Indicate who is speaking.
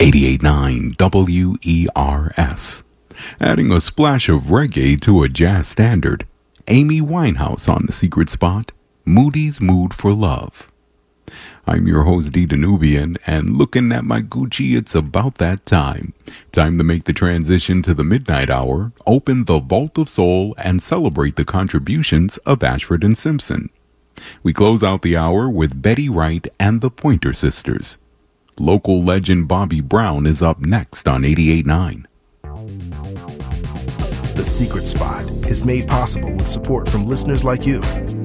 Speaker 1: 88.9 WERS. Adding a splash of reggae to a jazz standard, Amy Winehouse on The Secret Spot, Moody's Mood for Love. I'm your host, D. Danubian, and looking at my Gucci, it's about that time. Time to make the transition to the midnight hour, open the Vault of Soul, and celebrate the contributions of Ashford and Simpson. We close out the hour with Betty Wright and the Pointer Sisters. Local legend Bobby Brown is up next on 88.9.
Speaker 2: The Secret Spot is made possible with support from listeners like you.